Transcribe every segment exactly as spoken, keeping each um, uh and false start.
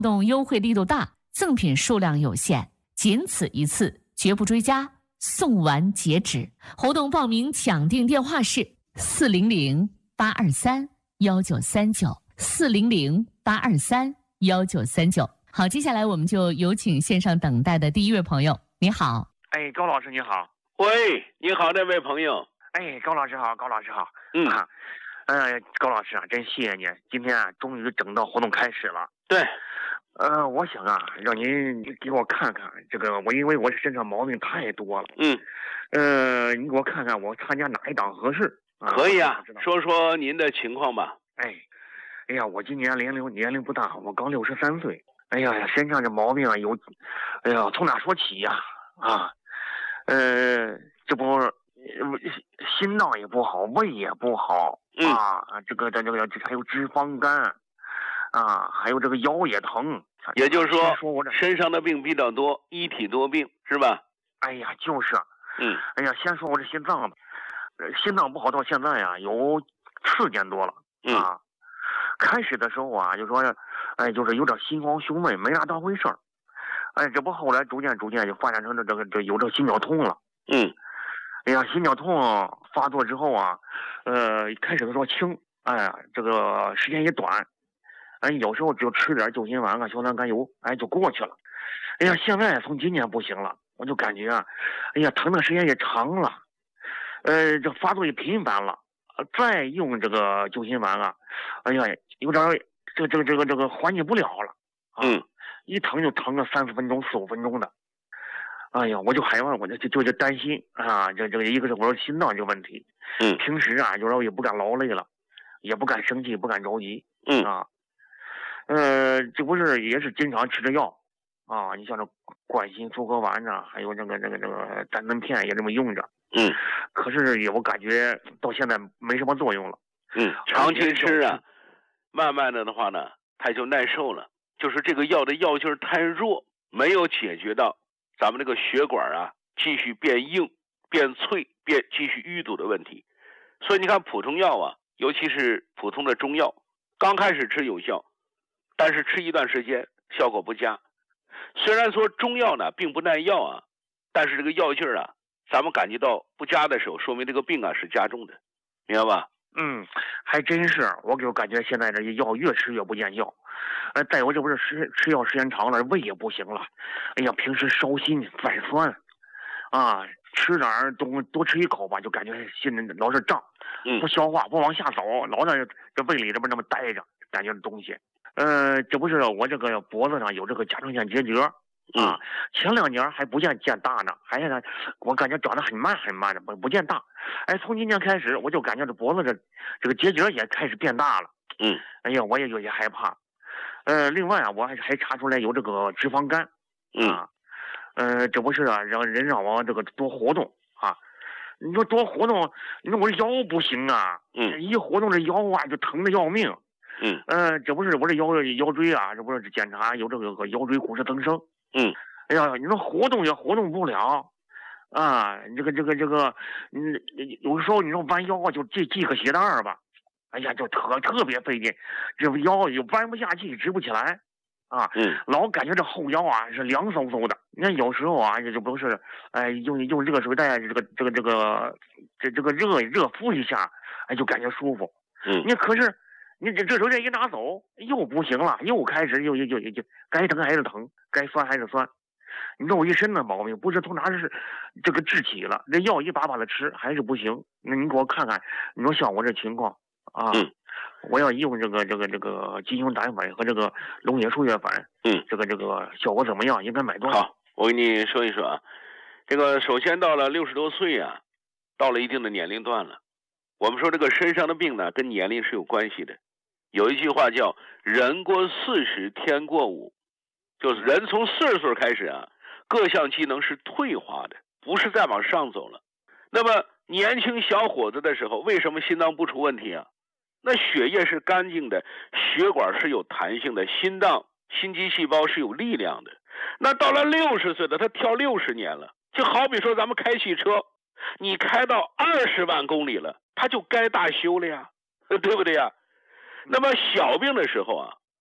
动优惠力度大，赠品数量有限，仅此一次，绝不追加，送完截止。活动报名抢订电话是四零零八二三幺九三九四零零八二三幺九三九。好，接下来我们就有请线上等待的第一位朋友。你好。 哎，高老师你好。 喂，你好，那位朋友。 哎，高老师好，高老师好。 嗯啊，呃，高老师啊，真谢谢你，今天啊，终于整到活动开始了。 对。 呃，我想啊，让您给我看看这个，我因为我身上毛病太多了。 嗯。 呃，你给我看看我参加哪一档合适？啊、 可以啊，说说您的情况吧。 哎，哎呀，我今年年龄年龄不大，我刚六十三岁。哎呀呀，身上这毛病啊有，哎呀，从哪说起呀？啊，呃，这不，心脏也不好，胃也不好、 嗯、 啊，这个这这个还有脂肪肝。啊，还有这个腰也疼， 也就是说， 说我这身上的病比较多，一体多病是吧？ 哎呀，就是， 嗯， 哎呀，先说我这心脏吧，心脏不好到现在呀、啊，有四年多了、 嗯、 啊。开始的时候啊，就说，哎，就是有点心慌胸闷，没啥当回事儿。哎，这不后来逐渐逐渐就发展成这这个这有这心绞痛了。 嗯， 哎呀，心绞痛发作之后啊，呃，开始的时候轻，哎，这个时间也短。哎，有时候就吃点救心丸啊、硝酸甘油，哎，就过去了。哎呀，现在从今年不行了，我就感觉啊，哎呀，疼的时间也长了，呃，这发作也频繁了。再用这个救心丸啊，哎呀，有点这这个这个这个缓解不了了。啊、 嗯， 一疼就疼个三四分钟、四五分钟的。哎呀，我就害怕，我就就就担心啊，这这个一个是我说心脏这个问题， 嗯， 平时啊，有时候也不敢劳累了，也不敢生气，不敢着急， 嗯啊。呃，这不是也是经常吃着药啊？你像这冠心复合丸呐、啊，还有这个这个这个丹参片也这么用着。 嗯。 可是也我感觉到现在没什么作用了。 嗯，长期吃啊，慢慢的的话呢，它就耐受了。就是这个药的药劲儿太弱，没有解决到咱们这个血管啊继续变硬、变脆、变继续淤堵的问题。所以你看普通药啊，尤其是普通的中药，刚开始吃有效。但是吃一段时间效果不佳，虽然说中药呢并不耐药啊，但是这个药劲儿啊，咱们感觉到不佳的时候，说明这个病啊是加重的，明白吧？ 嗯，还真是，我就感觉现在这药越吃越不见效，呃，再有这不是吃吃药时间长了，胃也不行了，哎呀，平时烧心犯酸，啊，吃点儿东多吃一口吧，就感觉心里老是胀，不消化，不往下走，老在这胃里这不那么待着，感觉东西。呃，这不是我这个脖子上有这个甲状腺结节啊， 嗯、 前两年还不见见大呢，还是我感觉长得很慢很慢的，不不见大。哎，从今年开始，我就感觉这脖子这这个结节也开始变大了。 嗯， 哎呀，我也有些害怕。呃，另外啊，我还还查出来有这个脂肪肝。啊， 嗯， 呃，这不是啊，让人让我这个多活动啊。你说多活动，你说我这腰不行啊， 嗯， 一活动这腰啊就疼的要命。 嗯， 呃，这不是我这腰腰椎啊，这不是检查有这个腰椎骨质增生。 嗯， 哎呀，你说活动也活动不了，啊，这个这个这个，嗯，有时候你说弯腰啊，就系系个鞋带儿吧，哎呀，就特特别费劲，这腰又弯不下去，直不起来，啊， 嗯， 老感觉这后腰啊是凉飕飕的。你看有时候啊，也就不是，哎，用用热水袋这个这个这个这这个热热敷一下，哎，就感觉舒服。 嗯， 你可是。你这这手这一拿走又不行了，又开始又又又又该疼还是疼，该酸还是酸。你说我一身的毛病，不知从哪是这个治起了，这药一把把的吃还是不行。那你给我看看，你说像我这情况啊， 嗯、 我要用这个这个这个鸡胸胆粉和这个龙血输液粉， 嗯， 这个这个效果怎么样？应该买多少？ 好，我给你说一说啊，这个首先到了六十多岁啊，到了一定的年龄段了，我们说这个身上的病呢，跟年龄是有关系的。有一句话叫人过四十天过五，就是人从四十岁开始啊，各项机能是退化的，不是再往上走了。那么年轻小伙子的时候，为什么心脏不出问题啊？那血液是干净的，血管是有弹性的，心脏心肌细胞是有力量的。那到了六十岁的他跳六十年了，就好比说咱们开汽车，你开到二十万公里了，他就该大修了呀，对不对呀？那么小病的时候啊，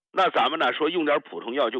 那咱们呢说用点普通药就